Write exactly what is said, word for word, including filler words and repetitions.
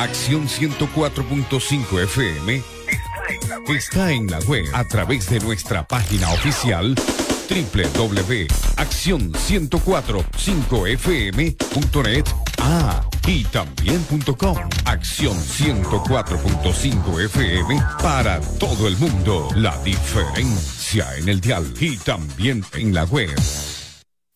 Acción ciento cuatro punto cinco F M está en la web a través de nuestra página oficial doble u doble u doble u punto acción ciento cuatro punto cinco f m punto net ah, y también .com. Acción ciento cuatro punto cinco F M para todo el mundo. La diferencia en el dial y también en la web.